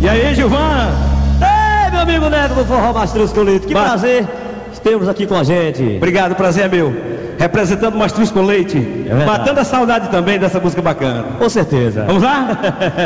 E aí, Gilvan? Ei, meu amigo Neto do Forró Mastruz com Leite, que prazer termos aqui com a gente. Obrigado, prazer é meu. Representando o Mastruz com Leite, matando a saudade também dessa música bacana. Com certeza. Vamos lá?